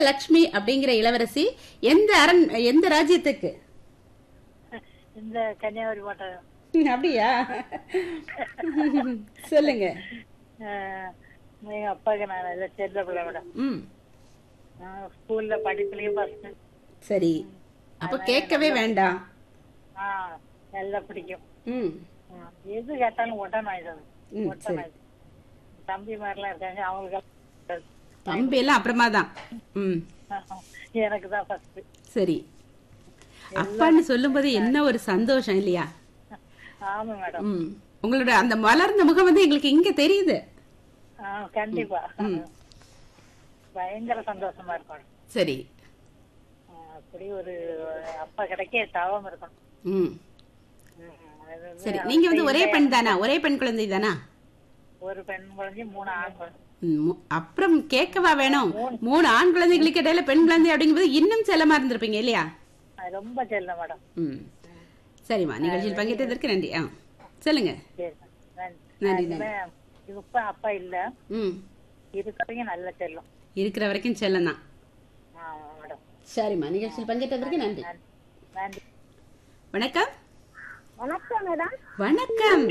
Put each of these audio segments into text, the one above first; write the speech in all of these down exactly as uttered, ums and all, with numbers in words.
லட்சுமி அப்படிங்கிற இளவரசி எந்த அரண் எந்த ராஜ்யத்துக்கு? இந்த கன்னியாகுமரி மாவட்டம். ம், அப்படியா? சொல்லுங்க. அஹ், எங்க அப்பாவுக்கு நான் நல்ல செல்ல பிள்ளை மேடம். ம், ஸ்கூல்ல படிப்புலயும் ஃபர்ஸ்ட். சரி. அப்ப கேட்கவே வேண்டாம். ஆஹ் நல்லா பிடிக்கும். ம், ஆ, எது கேட்டாலும் உடனே ஆயிடுது. ம், உடனே சரி. ஆயிடுது. தம்பி மாதிரிலாம் இருக்காங்க, அவங்களுக்கு தம்பி எல்லாம் அப்புறமா தான். ம், எனக்கு தான் ஃபர்ஸ்ட். சரி. அப்பான்னு சொல்லும்போது என்ன ஒரு சந்தோஷம் இல்லையா? ஆமா மேடம். ம், உங்களோட அந்த மலர்ந்த முகம் வந்து எங்களுக்கு இங்க தெரியுது. ஆ, கண்டிப்பா. ம். பயங்கர சந்தோஷமா இருக்கும். சரி. ஆ, அப்படி ஒரு அப்பா கிடைக்க தவம் இருக்கணும். ம், ம், அது வந்து சரி. நீங்க வந்து ஒரே அவர்கிட்ட பெண் தானா? ஒரே பெண் குழந்தை தானா? ஒரு பெண் குழந்தை மூணு ஆண் குழந்தை. ம், மு- அப்புறம் கேட்கவா வேணும்? மூணு ஆண் குழந்தைகளுக்கு இடையில பெண் குழந்தை அப்படிங்கும்போது இன்னும் செல்லமா இருந்திருப்பீங்க இல்லையா? அது ரொம்ப செல்லம் மேடம். ம், சரிம்மா. நிகழ்ச்சியில் பங்கேற்றதற்கு நன்றி. ஆ, சொல்லுங்க. சரி, நன்றி, நன்றி. இப்ப அப்பா இல்ல, ம், இருக்கிறவங்க நல்ல செல்லம். இருக்கிற வரைக்கும் செல்லம் தான். ஆமா மேடம். சரிம்மா. நிகழ்ச்சியில் பங்கேற்றதற்கு நன்றி. நன்றி. வணக்கம். வணக்கம் மேடம். வணக்கம்.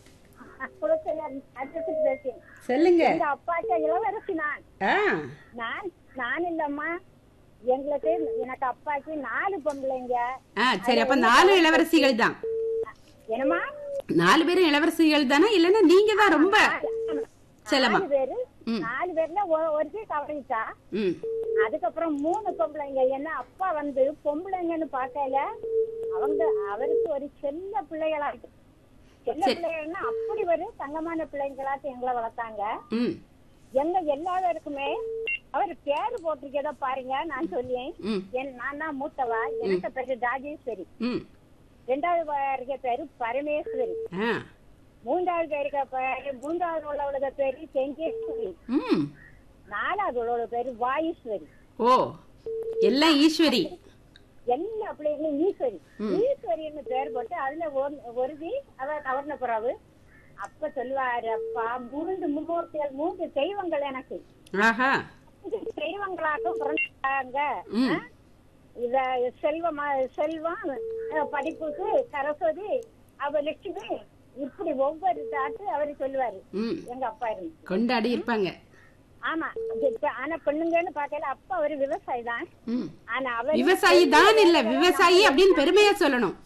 சொல்லுங்க. எங்க அப்பாட்ட இளவரசி நான். ஆ, நான் நான் இல்லம்மா, எங்களுக்கு எனக்கு அப்பாக்கு நாலு பொம்பளைங்க. ஆ, சரி. அப்ப நாலு இளவரசிகள் தான். என்னம்மா? நாலு பேரும் இளவரசிகள் தானே? இல்லன்னா நீங்க தான் ரொம்ப செல்லமா? நாலு பேரு. ம். நாலு பேர்ல ஒ- ஒருத்தி தவறிட்டா. ம், அதுக்கப்புறம் மூணு பொம்பளைங்க. என்ன அப்பா வந்து பொம்பளைங்கன்னு பார்க்கல, அவங்க அவருக்கு ஒரு செல்ல பிள்ளைகளா இருக்கு. செல்ல சரி. பிள்ளைகள்னா அப்படி ஒரு தங்கமான பிள்ளைங்களாட்டு எங்களை வளர்த்தாங்க. ம், எங்க எல்லாருக்குமே அவர் பேரு போட்டிருக்கதோ பாருங்க, நான் சொல்லியேன். ம், என் நான் தான் மூத்தவா. எனக்கு பேரு ராஜேஸ்வரி. ம். ரெண்டாவது பேருக்கு பேரு பரமேஸ்வரி. ஆ, மூன்றாவது பேருக்கு பேரு மூன்றாவது உள்ளவளுக்கு பேரு செங்கேஸ்வரி. ம். நாலாவது உள்ளவளுக்கு பேரு வாயுஸ்வரி. ஓ, எல்லாம் ஈஸ்வரி. எல்லா பிள்ளைங்களும் ஈஸ்வரி. ஈஸ்வரின்னு பேர் போட்டு அதுல ஒரு- ஒருதி அவ கவர்ன பிறகு அப்ப சொல்லுவாரு, அப்பா மூன்று மும்மூர்த்திகள் மூன்று தெய்வங்கள் எனக்கு ஆஹா. தெய்வங்களாக பிறந்தாங்க. ம். ஆ? இத செல்வமா செல்வம், அஹ், படிப்புக்கு சரஸ்வதி, அவ லட்சுமி, இப்படி ஒவ்வொரு தாட்டு அவரு சொல்லுவாரு. ம், எங்க அப்பா இருந்து. கொண்டாடி இருப்பாங்க. ஆமா. இப்ப ஆனா பெண்ணுங்கன்னு பாக்கல, அப்பா ஒரு விவசாயி தான். ம். ஆனா அவர் விவசாயி தான் இல்ல, விவசாயி அப்படின்னு பெருமையா சொல்லணும்.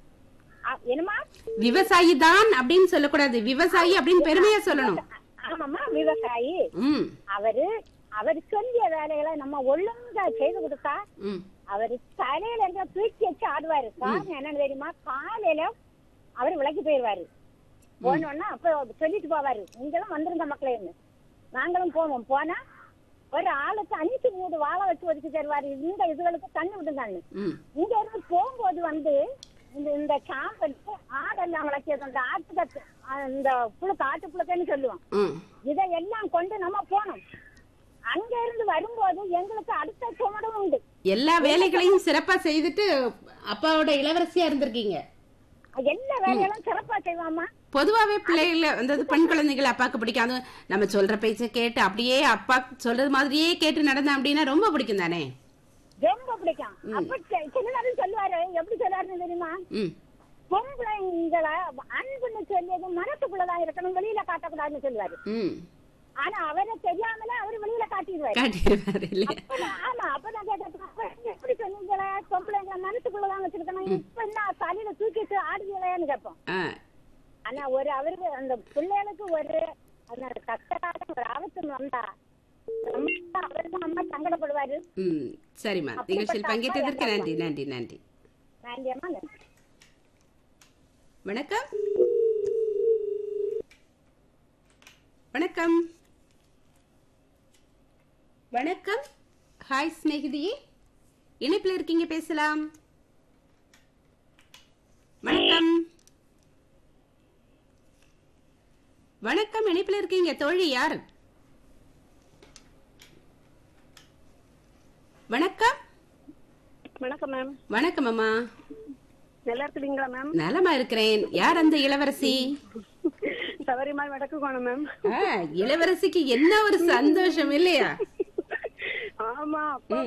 என்னமா? விவசாயி தான் அப்படின்னு சொல்லக்கூடாது, விவசாயி அப்படின்னு பெருமையா சொல்லணும். ஆமாமா, விவசாயி. ம், அவரு அவர் சொல்லிய வேலைகளை நம்ம ஒழுங்கா செய்து கொடுத்தா ம், அவரு தலையில இருந்த தூக்கி வச்சு ஆடுவாரு. காரணம் என்னன்னு தெரியுமா? காலையில அவரு விளக்கி போயிருவாரு. போனோன்னா அப்ப சொல்லிட்டு போவாரு, நீங்களும் வந்துருங்க மக்களேன்னு. நாங்களும் போவோம். போனா ஒரு ஆளுக்கு அஞ்சு மூணு வாழை வச்சு ஒதுக்கி தருவாரு, இந்த இதுகளுக்கு தண்ணி விடுங்கன்னு. ம். இங்க இருந்து போகும்போது வந்து இந்த இந்த சாம்பலுக்கு ஆடெல்லாம் வளர்க்கிறது, அந்த ஆட்டுக்கத்து, இந்த புழுக்க ஆட்டு புழுக்கன்னு சொல்லுவோம். ம். இதையெல்லாம் கொண்டு நம்ம போனோம். அங்க இருந்து வரும்போது எங்களுக்கு அடுத்த சுமடும் உண்டு. எல்லா வேலைகளையும் சிறப்பா செய்துட்டு அப்பாவோட இளவரசியா இருந்திருக்கீங்க. எல்லா வேலைகளும் சிறப்பா செய்வாமா. பொதுவாவே பிள்ளைகள வந்து பெண் குழந்தைகளை அப்பாக்கு பிடிக்காது. நம்ம சொல்ற பேச்ச கேட்டு அப்படியே அப்பா சொல்றது மாதிரியே கேட்டு நடந்தேன் அப்படின்னா ரொம்ப பிடிக்கும் தானே? ரொம்ப பிடிக்கும். அப்ப சிலரும் சொல்லுவாரு, எப்படி சொல்லுவாருன்னு தெரியுமா? ம், பொம்பளைங்களை அன்புன்னு சொல்லியது மனசுக்குள்ளதான் இருக்கணும், வெளியில காட்டக்கூடாதுன்னு சொல்லுவாரு. ம். ஆனா அவரை தெரியாமல அவரு வெளியில காட்டிடுவாரு. காட்டிடுவாரு இல்லையா? அப்ப- ஆமா, அப்பதான் கேட்டேன், எப்படி சொன்னீங்களே பொம்பளைங்களை மனசுக்குள்ளதான் வச்சிருக்கணும், இப்ப என்ன தலையில தூக்கிட்டு ஆடுவீங்களேன்னு கேட்போம். ஆ, ஆனா ஒரு அவருக்கு அந்த பிள்ளைகளுக்கு ஒரு அந்த கஷ்டகாலம் ஒரு ஆபத்து வந்தா அவருக்கு அம்மா சங்கடப்படுவாரு. ம். சரிம்மா. நிகழ்ச்சியில் பங்கேற்றதற்கு நன்றி, நன்றி, நன்றி. நன்றி அம்மா, நன்றி. வணக்கம். வணக்கம். வணக்கம். ஹாய் ஸ்நேகிதியே, இணைப்பில் இருக்கீங்க, பேசலாம். வணக்கம். வணக்கம், இணைப்பில் இருக்கீங்க தோழி. யார்? வணக்கம். வணக்கம் மேம். வணக்கம் அம்மா. நல்லா இருக்கிறீங்களா மேம்? நலமா இருக்கிறேன். யார் அந்த இளவரசி? சவரிமா வடக்கு கோணம் மேம். ஆ, இளவரசிக்கு என்ன ஒரு சந்தோஷம் இல்லையா? ஆமா ஆமா அப்பா